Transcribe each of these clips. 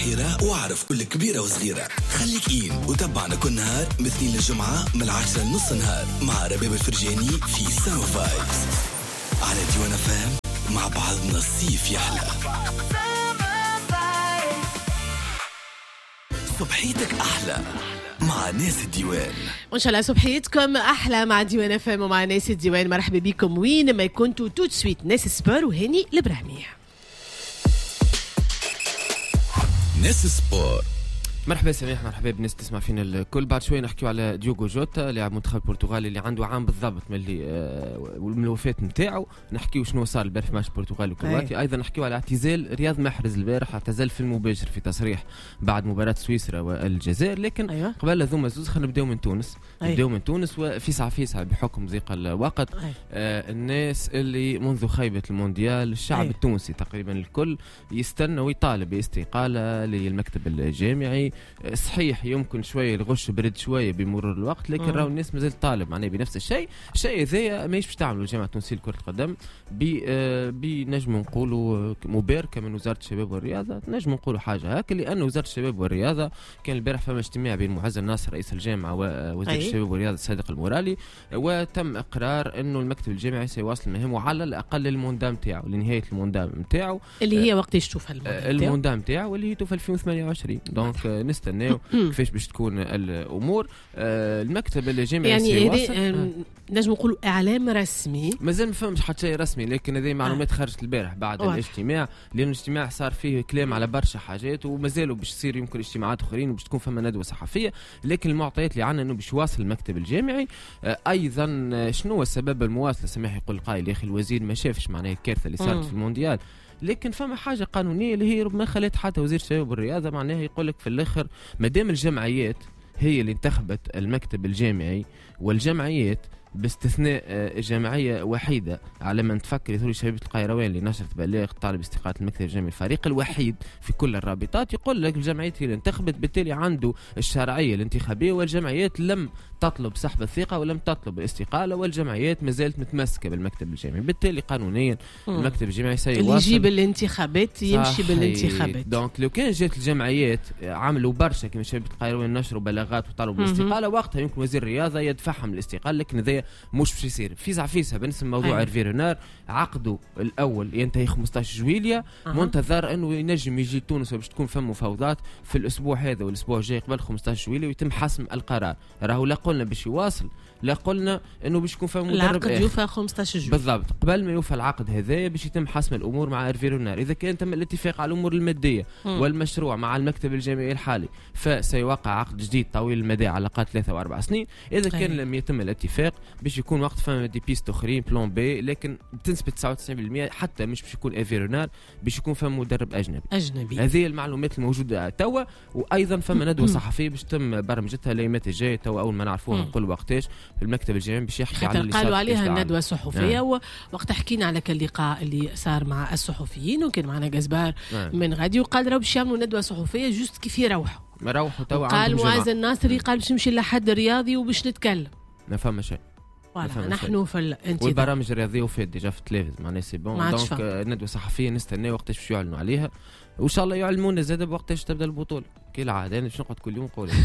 الحيرة واعرف كل كبيرة وصغيرة. خليك إين وتابعنا كل نهار من الاثنين للجمعة من 10 لنص نهار مع رباب الفرجاني في سامر فايبس على ديوان فام. مع بعضنا الصيف يحلى. صبحيتك أحلى مع ناس الديوان. وإن شاء الله صبحيتكم أحلى مع ديوان فام ومع ناس الديوان. مرحبا بكم وين ما كنتوا. توت سويت ناس سبور وهاني الإبراهيمي. ناس سبور. مرحبا سميح، مرحبا بالناس تسمع فينا الكل. بعد شويه نحكيو على ديوغو جوتا لاعب منتخب البرتغال اللي عنده عام بالضبط من الوفاه نتاعو. نحكيو شنو صار البارح في ماتش البرتغال وكرواتيا. ايضا نحكيو على اعتزال رياض محرز البارح، اعتزل في المباشر في تصريح بعد مباراه سويسرا والجزائر. لكن قبل هذوما زوز خلينا نبداو من تونس. نبداو من تونس وفيسع بحكم ضيق الوقت. الناس اللي منذ خيبه المونديال الشعب التونسي تقريبا الكل يستنى ويطالب باستقاله للمكتب الجامعي. صحيح يمكن شويه الغش برد شويه بمرور الوقت، لكن راهو الناس مازال طالب معناه بنفس الشيء. الشيء ذا ماهيش باش تعملوا الجامعه التونسيه لكره القدم بنجم نقولوا مباركه من وزاره الشباب والرياضه. نجم نقولوا حاجه هكا، لان وزاره الشباب والرياضه كان البارح فما اجتماع بين معز الناصر رئيس الجامعه ووزير الشباب والرياضه صادق المورالي، وتم اقرار انه المكتب الجامعي سيواصل مهامه على الاقل الموندام تاعو لنهايه الموندام نتاعو اللي هي وقتاش تشوفها الموندام تاعو اللي هي في 2028. دونك نستناو كيفاش باش تكون الامور. المكتب الجامعي يعني نجم نقولوا اعلام رسمي، مازال ما فهمش حتى شيء رسمي، لكن هذه معلومات خرجت البارح بعد الاجتماع، لان الاجتماع صار فيه كلام على برشا حاجات ومازالوا باش يصير يمكن اجتماعات اخرين وباش تكون فما ندوه صحفيه. لكن المعطيات اللي عندنا انه باش يواصل المكتب الجامعي. ايضا شنو هو السبب المواصله؟ سماح يقول قائل يا اخي الوزير ما شافش معناه الكارثه اللي صارت في المونديال، لكن فما حاجه قانونيه اللي هي ربما خلت حتى وزير الشباب والرياضه معناها يقول لك في الاخر مادام الجمعيات هي اللي انتخبت المكتب الجامعي، والجمعيات باستثناء جمعيه وحيده على ما نتفكر يثوري شبيبه القيروان اللي نشرت بلاغ طالب استقاله المكتب الجامعي الفريق الوحيد في كل الرابطات، يقول لك الجمعيات هي اللي انتخبت، بالتالي عنده الشرعيه الانتخابيه، والجمعيات لم تطلب سحب الثقه ولم تطلب الاستقاله، والجمعيات ما زالت متمسكه بالمكتب الجامعي. بالتالي قانونيا المكتب الجامعي سيواصل اللي يجيب الانتخابات يمشي بالانتخابات. دونك لو كان جات الجمعيات عملوا برشا كما شبيبه القيروان نشروا بلاغات وطلبوا الاستقاله، وقتها يمكن وزير الرياضه يدفعهم الاستقاله، لكن ذا مش باش يصير. فيسع بالنسبه لموضوع إرفي رونار، عقده الاول ينتهي 15 جويليا. منتظر انه ينجم يجي تونس باش تكون فم مفاوضات في الاسبوع هذا والاسبوع الجاي قبل 15 جويليا ويتم حسم القرار. راهو لا قلنا باش يواصل لا قلنا انه باش يكون فم مدرب. العقد يوفى 15 جويليا بالضبط. قبل ما يوفى العقد هذا باش يتم حسم الامور مع إرفي رونار. اذا كان تم الاتفاق على الامور الماديه والمشروع مع المكتب الجامعي الحالي فسيوقع عقد جديد طويل المدى على الاقل 3 و4 سنين. اذا كان لم يتم الاتفاق باش يكون وقت فما دي بيست اخرين بلان بي، لكن بتنسبه 99% حتى مش باش يكون إرفي رونار، باش يكون فما مدرب اجنبي. هذه المعلومات الموجوده توا. وايضا فما ندوه صحفيه باش تم برمجتها الايامات الجايه توا اول ما نعرفوها نقول وقتاش في المكتب الجامعي باش يحكي على اللي قالوا عليها الندوه الصحفيه. وقت حكينا على اللقاء اللي صار مع الصحفيين وكان معنا جزبار من غادي وقال راهو باش يعملوا ندوه صحفيه جوست كيف يروحوا توا. قال معاذ الناصري قال باش نمشي لحد رياضي وباش نتكلم. ما فما شيء. نحن في الانتظار. والبرامج الرياضيه وفات ديجا في التلفزيون معناها سي بون. دونك ندوه صحفيه نستنى وقتاش باش يعلنوا عليها، وان شاء الله يعلمونا زاد بوقتاش تبدا البطوله كالعاده. انا باش نقعد كل يوم نقول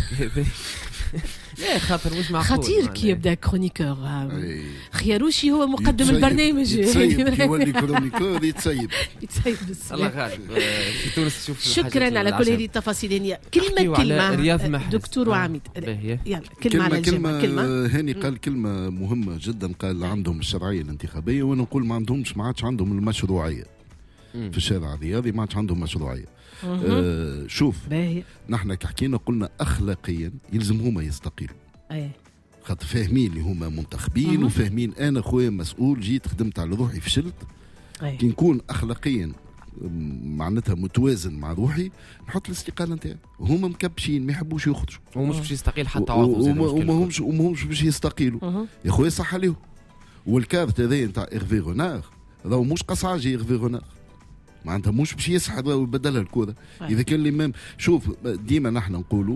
لا خاطر مش معقول. خطير كي يبدا كرونيكور. خياروشي هو مقدم البرنامج يولي كرونيكور يتسيب الله غالب. في تونس تشوف. شكرا على كل هذه التفاصيل. كلمه دكتور وعميد. يلا كلمه على الجامعه. هاني قال كلمه مهمه جدا، قال عندهم الشرعيه الانتخابيه، وانا نقول ما عندهمش، ما عادش عندهم المشروعيه في الشارع الرياضي، ما عادش عندهم مشروعيه. شوف نحن كحكينا قلنا اخلاقيا يلزم هما يستقيلوا، خاطر فاهمين اللي هما منتخبين وفاهمين انا خويا مسؤول جيت خدمت على روحي فشلت. كي نكون اخلاقيا معناتها متوازن مع روحي نحط الاستقاله نتاعي. هما مكبشين ما يحبوش يخرجوا ومش باش يستقيل حتى عضو وماهمش باش يستقيلوا. يا خويا صح عليهم. والكارت هذا نتاع إرفي رونار راهو مش قصعجي. إرفي رونار معناتها مش باش يسحب ويبدلها الكره. اذا كان اللي ميم شوف ديما نحن نقولوا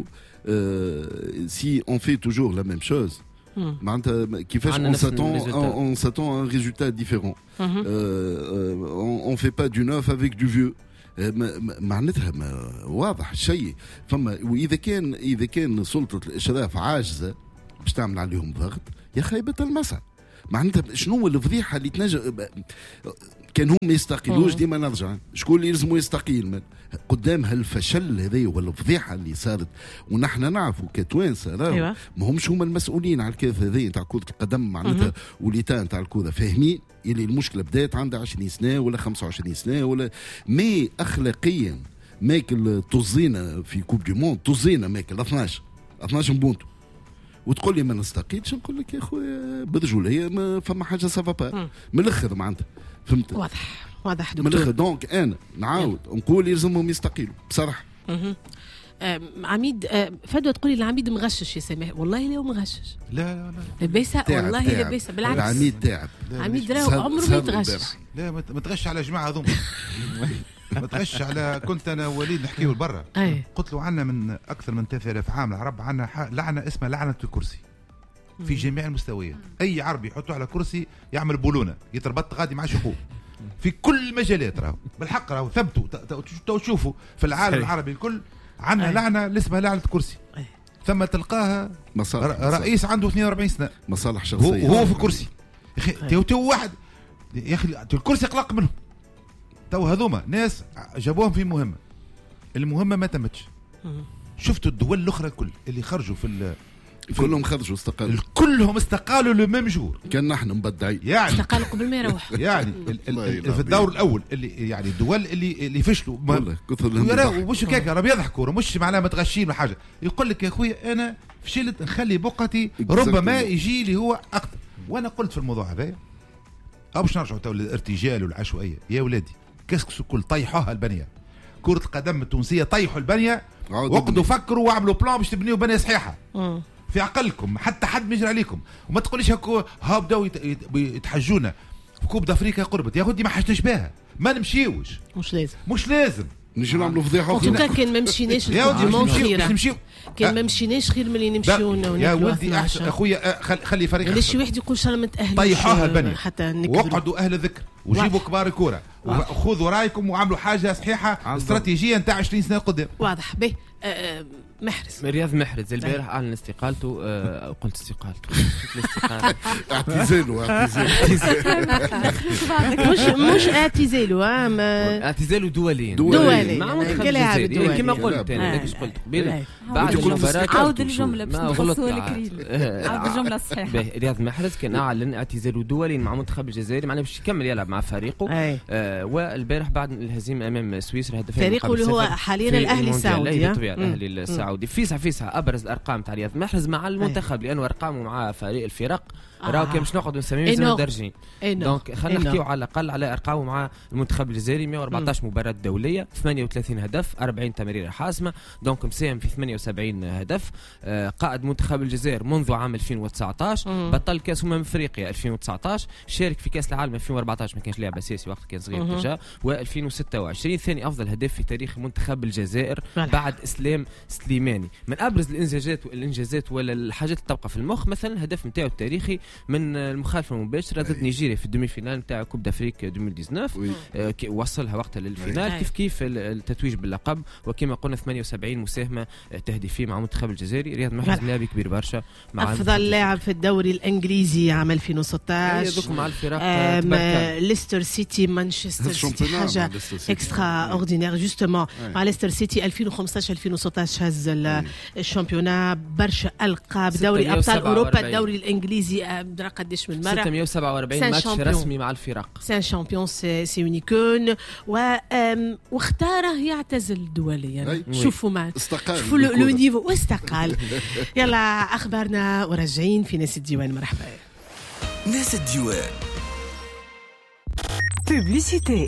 سي اون في توجور لا ميم شوز معناتها كيفاش on s'attend à un résultat différent. On fait pas du neuf avec du vieux. معناتها واضح الشيء فما. واذا كان سلطه الاشراف عاجزه باش تعمل عليهم ضغط يا خيبه المسعى. معناتها شنو الفضيحه اللي تنجم كان هم يستقيلوش؟ ديما نرجع شكون اللي يلزموا يستقيل قدام هالفشل هذا والفضيحه اللي صارت. ونحن نعرفوا كتوانسه أيوة. ما همش هما المسؤولين على الكاث هذه نتاع كرة القدم معناتها وليتا نتاع الكرة، فاهمين اللي المشكله بدات عندها 20 سنه ولا 25 سنه ولا مي اخلاقيا ماكل طزينا في كوب دي موند، طزينا ماكل 12 بونتو وتقول لي ما نستقيلش. نقول لك يا خويا برجوليه ما فما حاجه سافا با من الاخر معناتها فهمت. واضح دكتور من الاخر. دونك انا نعاود نقول يلزمهم يستقيلوا بصراحه. عميد فدوى تقول لي العميد مغشش يا سامح. والله لا مغشش. لا لبسه والله لبسه بالعكس. العميد تعب. عميد راهو عمره ما يتغشش. لا ما تغش على جماعه هذوما. ما تغش على. كنت انا وليد نحكيه لبرا قلت له عندنا من اكثر من 3000 عام العرب عندنا لعنه اسمها لعنه الكرسي في جميع المستويات. اي عربي يحطوه على كرسي يعمل بولونه يتربط غادي مع شقوق في كل المجالات. راهو بالحق راهو ثبتوا تشوفوا في العالم العربي الكل عندنا لعنه اسمها لعنه الكرسي. ثم تلقاها رئيس عنده 42 سنه مصالح شخصيه وهو في الكرسي. يا اخي واحد يا اخي الكرسي قلق منهم. تو هذوما ناس جابوهم في المهمه ما تمتش. شفتوا الدول الاخرى الكل اللي خرجوا كلهم خرجوا استقالوا. كلهم استقالوا لو ميم جور. كان نحن مبدعين يعني استقالوا قبل ما يروحوا. يعني في الدور الاول اللي يعني الدول اللي فشلوا مش هكاك راهم يضحكوا مش معناها متغشين ولا حاجه. يقول لك يا خويا انا فشلت نخلي بقعتي ربما يجي لي هو اكثر. وانا قلت في الموضوع هذا او باش نرجعوا تو للارتجال والعشوائيه. يا ولادي كاسكس كل طيحوها البنيه. كرة القدم التونسية طيحوا البنية وقدوا فكروا وعملوا بلان باش تبنيوا بنية صحيحة في عقلكم حتى حد ما يجري عليكم. وما تقوليش هكا بداو يتحجونا في كوب افريقيا قربت. يا ودي ما حاجناش بها ما نمشيوش. مش لازم نجي نعملوا فضيحه اخرى. كان ما مشيناش نمشيو كان ما مشيناش خير من اللي نمشيو. يا ودي احسن اخويا خلي فريق. ليش واحد يقول شرم متاهلين طيحوها البنيه حتى وقعدوا اهل الذكر وجيبوا كبار الكوره وخذوا رايكم وعملوا حاجه صحيحه استراتيجيه نتاع 20 سنه قدام. واضح به. محرز رياض محرز البارح اعلن استقالته. قلت استقالته اعتزاله مش اعتزاله اعتزاله دوليا مع منتخب الجزائر كما قلت انا قلت قبيله بعد المباراه. عاود الجمله باش نخلصوا الكريل. عاود الجمله الصحيحه. رياض محرز كان اعلن اعتزاله دوليا مع منتخب الجزائر معناه باش يكمل يلعب مع فريقه. والبارح بعد الهزيمه امام سويسرا هدفين فريقه اللي هو حاليا الاهلي السعودي. الاهلي السعودي فيسع ابرز الارقام تاع رياض محرز مع المنتخب لانه ارقامه مع فريق الفرق راهو كان مش نقعدوا نسميهم مدرجين. دونك خلينا نحكيو على الاقل على ارقامه مع المنتخب الجزائري. 114 مباراه دوليه 38 هدف 40 تمريره حاسمه. دونك مساهم في 78 هدف. قائد منتخب الجزائر منذ عام 2019. بطل كاس افريقيا 2019. شارك في كاس العالم 2014 ما كانش لاعب اساسي وقت كان صغير ديجا. و2026 ثاني افضل هداف في تاريخ منتخب الجزائر بعد اسلام سليماني. من ابرز الانجازات ولا الحاجات اللي تبقى في المخ مثلا الهدف نتاعو التاريخي من المخالفه المباشره ضد نيجيريا في الدومي فينال نتاع كوب دافريك 2019. وصلها وقتها للفينال. كيف التتويج باللقب. وكما قلنا 78 مساهمه تهديفيه مع المنتخب الجزائري. رياض محرز لاعب كبير برشا مع افضل لاعب في الدوري الانجليزي عام 2016 مع الفرق ليستر سيتي مانشستر سيتي حاجه اكسترا اوردينير جوستومون. مع ليستر سيتي 2015 2016 هز الشامبيونا برشا القاب دوري ابطال اوروبا الدوري الانجليزي قديش من مره 647 ماتش رسمي مع الفرق. سان شامبيون سي يونيكون. واختاره يعتزل دوليا. شوفوا ما شوفوا لو نيفو واستقال. يلا اخبارنا وراجعين في ناس الديوان. مرحبا ناس الديوان. بوبليسيتي.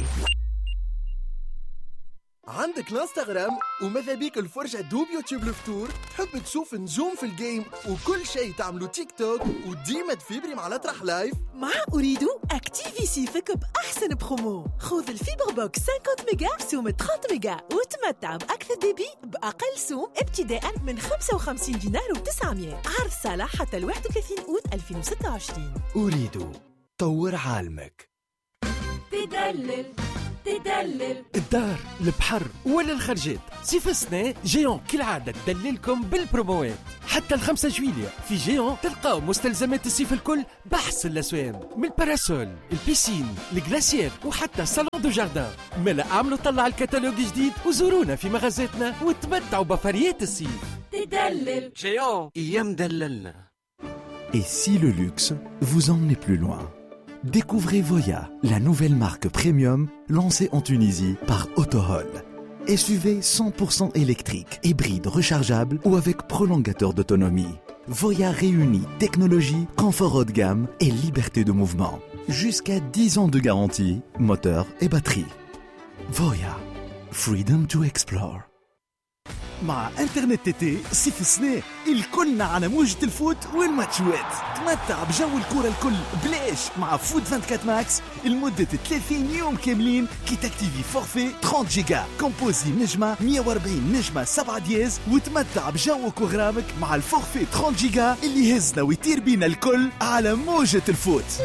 عندك الانستغرام وماذا بيك الفرجة دوب يوتيوب الفطور؟ تحب تشوف نجوم في الجيم وكل شيء تعملوا تيك توك وديما تفيبري مع الأطرح لايف؟ مع أريدو أكتيفي سيفك بأحسن برومو. خذ الفيبر بوكس 50 ميجا سوم 30 ميجا وتمتع بأكثر ديبي بأقل سوم ابتداء من 55 دينار و900. عرض صالح حتى 31 أوت 2026. أريدو طور عالمك. تدلل تدلل. الدار، البحر ولا الخرجات، صيف السنة جيون كالعادة تدللكم بالبروموات. حتى 5 جويلية في جيون تلقاو مستلزمات الصيف الكل بحص الأسوان، من الباراسول، البيسين، الجلاسير وحتى صالون دو جاردان. ملا عملوا طلع الكتالوج جديد وزورونا في مغازاتنا وتمتعوا بفريات الصيف. تدلل جيون ايام دللنا. Et si le luxe vous emmenait plus loin? Découvrez Voya, la nouvelle marque premium lancée en Tunisie par Autohol. SUV 100% électrique, hybride rechargeable ou avec prolongateur d'autonomie. Voya réunit technologie, confort haut de gamme et liberté de mouvement. Jusqu'à 10 ans de garantie, moteur et batterie. Voya, freedom to explore. مع انترنت تي تي صيف السنة الكلنا على موجة الفوت والماتشوات. تمتع بجو الكرة الكل بلاش مع فوت 24 ماكس لمدة 30 يوم كاملين كي تكتيفي فورفي 30 جيجا كومبوزي نجمة 140 نجمة 7 دياز وتمتع بجوك وغرامك مع الفورفي 30 جيجا اللي يهزنا ويطير بينا الكل على موجة الفوت.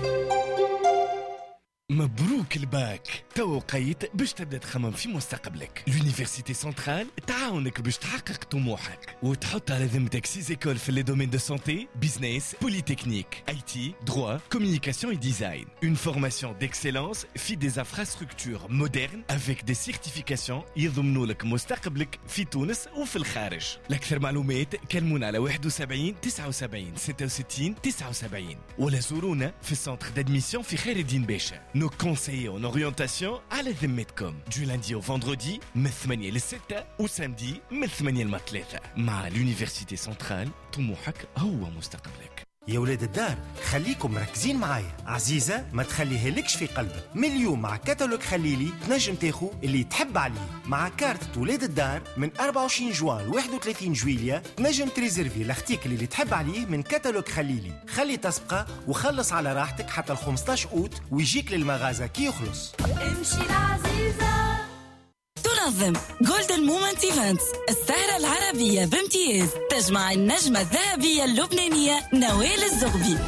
مبروك الباك، تو قيت باش تبدا تخمم في مستقبلك. لونيفرسيتي سنترال تعاونك باش تحقق طموحك وتحط على ذمتك 6 écoles في les domaines de santé, business, polytechnique, IT, droit, communication et design. Une formation d'excellence في des infrastructures modernes avec des certifications يضمنوا لك مستقبلك في تونس وفي الخارج. لأكثر معلومات كلمونا على 71 79 66 79 ولا زورونا في السنتر d'admission في خير الدين باشا. Nos conseillers en orientation على ذمتكم du lundi au vendredi من 8 ل 6 وسامدي من 8 ل 3. مع اليونيفرسيتي سنترال طموحك هو مستقبلك. يا ولاد الدار خليكم مركزين معايا. عزيزة ما تخليها لكش في قلبك. من اليوم مع كتالوج خليلي تنجم تاخو اللي تحب عليه. مع كارت ولاد الدار من 24 جوان ل 31 جويلية تنجم تريزيرفي لاختيك اللي تحب عليه من كتالوج خليلي. خلي تسبقه وخلص على راحتك حتى 15 أوت ويجيك للمغازة كي يخلص. امشي العزيزة. تنظم جولدن مومنت ايفنتس السهرة العربية بامتياز، تجمع النجمة الذهبية اللبنانية نوال الزغبي